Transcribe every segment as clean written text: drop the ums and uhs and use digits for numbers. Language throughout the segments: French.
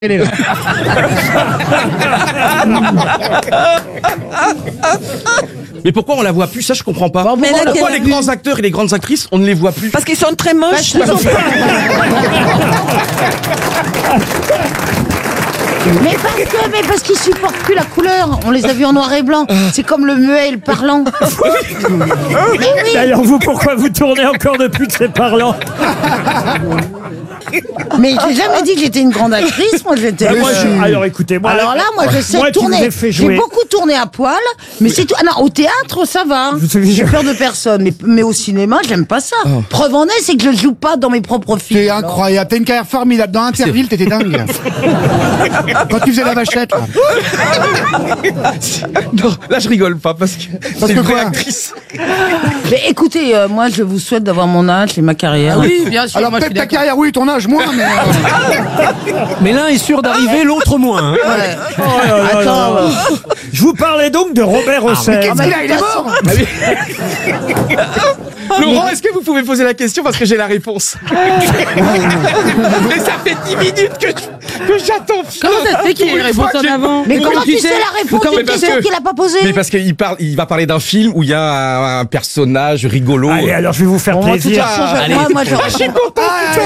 Elle est là. Mais pourquoi on la voit plus? Ça, je comprends pas. Mais là, pourquoi les grands acteurs et les grandes actrices, on ne les voit plus? Parce qu'ils sont très moches. Mais parce qu'ils supportent plus la couleur. On les a vus en noir et blanc. C'est comme le muet et le parlant. Mais oui. Alors vous, pourquoi vous tournez encore depuis que c'est parlant? Mais j'ai jamais dit que j'étais une grande actrice. Moi, j'étais. Alors écoutez, moi. Alors là, moi, je sais moi qui vous tourner. ai fait J'ai jouer. beaucoup tourné à poil, mais c'est tout. Ah non, au théâtre, ça va. J'ai peur de personne. Mais au cinéma, j'aime pas ça. Preuve en est, c'est que je joue pas dans mes propres films. C'est incroyable. T'as une carrière formidable. Dans Interville, t'étais dingue. Quand tu faisais la vachette, là. Non, là, je rigole pas parce que c'est une vraie quoi actrice. Mais écoutez, moi, je vous souhaite d'avoir mon âge et ma carrière. Oui, bien sûr. Alors peut-être ta carrière, oui, ton âge, moins, mais... Mais l'un est sûr d'arriver, l'autre moins. Hein. Ouais. Oh là là là Attends. là. Je vous parlais donc de Robert Hossein. Qu'est-ce qu'il a? Il est mort. Laurent, est-ce que vous pouvez poser la question parce que j'ai la réponse? Mais ça fait 10 minutes que j'attends. Comment ça se fait qu'il y ait une réponse en avant? Mais comment tu sais la réponse Mais d'une parce question que- qu'il a pas posée? Mais parce qu'il va parler d'un film où il y a un personnage rigolo. Allez, alors je vais vous faire plaisir. Moi, je Je suis content.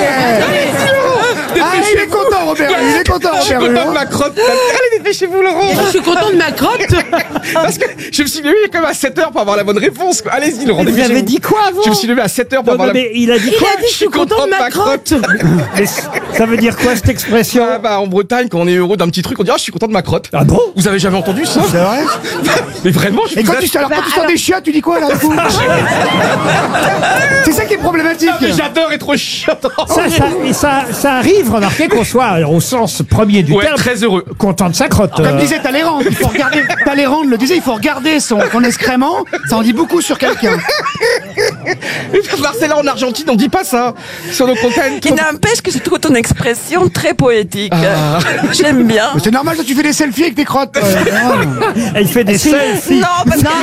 Ah, il est content, Robert. Il est content, Je suis Robert. content de ma crotte. Allez, dépêchez-vous, Laurent. Je suis content de ma crotte. Parce que je me suis levé quand même à 7h pour avoir la bonne réponse. quoi. Allez-y, Laurent, Vous dépêchez-vous. avez dit quoi avant? Je me suis levé à 7h pour Non, avoir non, la... mais il a dit quoi? Je suis content de ma crotte. Mais ça veut dire quoi cette expression? Ah bah, en Bretagne, quand on est heureux d'un petit truc, on dit « Ah, je suis content de ma crotte ». Ah bon? Vous avez jamais entendu ça? C'est vrai? Mais vraiment, je Et quand vous tu sors des chiottes, tu dis quoi, là, du coup? C'est ça qui est problématique. Ah, mais j'adore être chiotte. Ça arrive, remarquez qu'on soit alors, au sens premier du Ouais, terme, très heureux. content de sa crotte. Comme disait Talleyrand, il faut regarder. Talleyrand le disait, il faut regarder son excrément. Ça en dit beaucoup sur quelqu'un. Marcella, en Argentine, on dit pas ça. Sur nos contents. Qui n'empêche que je trouve ton expression très poétique. J'aime bien. Mais c'est normal que tu fais des selfies avec tes crottes. Elle fait des selfies. Non, parce que...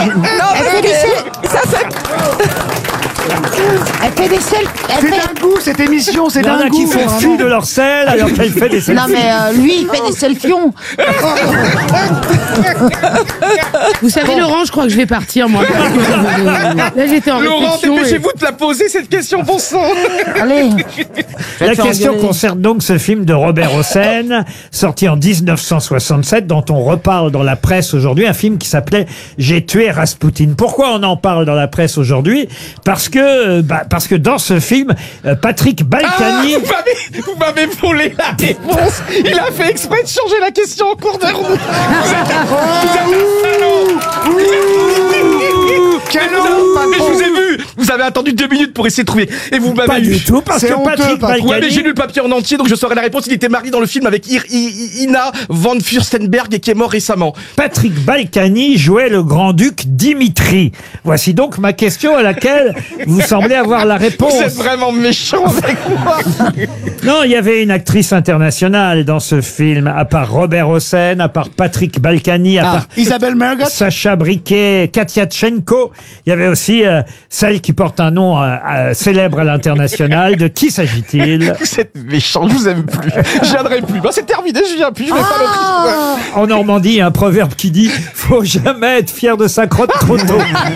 Ça fait... Elle fait des selfies. C'est d'un goût, cette émission, c'est Il y en d'un a goût. qui font fi de leur sel alors qu'elle fait des selfies. Non mais lui il fait des selfions. Vous savez, Laurent, je crois que je vais partir, moi. Là, j'étais en Laurent, réflexion. dépêchez-vous de la poser, cette question, bon sang. Allez. La question concerne donc ce film de Robert Hossein, sorti en 1967, dont on reparle dans la presse aujourd'hui, un film qui s'appelait « J'ai tué Rasputin ». Pourquoi on en parle dans la presse aujourd'hui? Parce que dans ce film, Patrick Balkany... Vous m'avez volé la réponse. Il a fait exprès de changer la question en cours de route. Vous êtes un salaud. Quel Mais je vous ai vu. Vous avez attendu 2 minutes pour essayer de trouver. Et vous m'avez Pas eu. du tout, parce C'est que honteux, Patrick Patrick. Ouais, mais j'ai Balkany... lu le papier en entier, donc je saurais la réponse. Il était marié dans le film avec Ina von Fürstenberg et qui est mort récemment. Patrick Balkany jouait le grand-duc Dimitri. Voici donc ma question à laquelle vous semblez avoir la réponse. Vous êtes vraiment méchant avec moi. Non, il y avait une actrice internationale dans ce film, à part Robert Hossein, à part Patrick Balkany, à part Isabelle Mergot. Sacha Briquet, Katia Tchenko. Il y avait aussi celle qui porte un nom célèbre à l'international. De qui s'agit-il? Vous êtes méchant, je vous aime plus. Je viendrai plus. Bah, c'est terminé, je viens plus. Je vais pas le En Normandie, il y a un proverbe qui dit « Faut jamais être fier de sa crotte trop tôt ».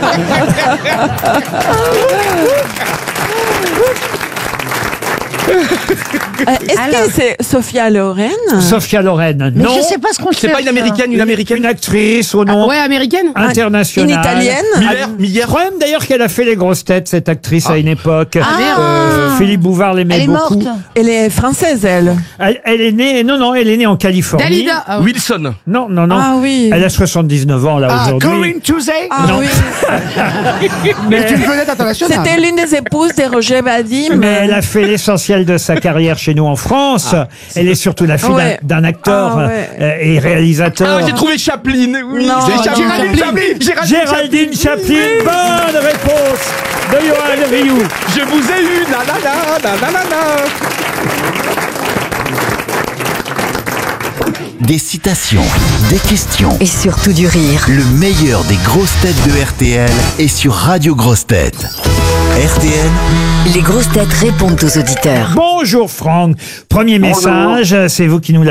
Est-ce que c'est Sophia Loren? Sophia Loren, Mais non. je sais pas ce qu'on cherche. C'est pas une américaine, une américaine. Une actrice au nom Ouais, américaine. international. Une italienne? Miller. Problème d'ailleurs qu'elle a fait les grosses têtes, cette actrice, à une époque. Ah. Philippe Bouvard l'aimait Elle est beaucoup. morte. Elle est française, elle. Elle est née, non, elle est née en Californie. Dalida. Ah, oui. Wilson. Non. Ah oui. Elle a 79 ans là Ah, aujourd'hui. Corinne Tuesday. Ah Non. oui. Mais tu une vedette internationale. C'était l'une des épouses de Roger Vadim. Mais elle a fait l'essentiel de sa carrière chez nous en France. Elle est surtout la fille Ouais. d'un acteur Ah ouais. et réalisateur. Ah, j'ai trouvé Chaplin. Oui, Non, c'est non, Géraldine Chaplin. Géraldine Chaplin. Bonne réponse de Johan Rioux. Je vous ai eu. La la la la la la la. Des citations, des questions, Et surtout du rire. le meilleur des grosses têtes de RTL est sur Radio Grosses Têtes. RTL, Les grosses têtes répondent aux auditeurs. Bonjour Franck. Premier message, c'est vous qui nous l'avez